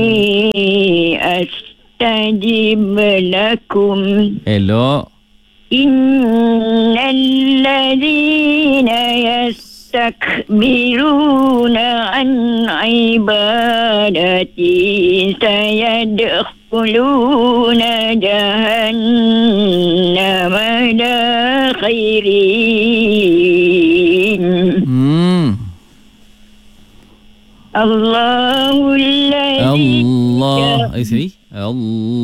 أستجب لكم Elok. إن الذين يستكبرون عن عبادتي سيدخلون جهنم داخرين. الله الذي Allah. Sini. Allah.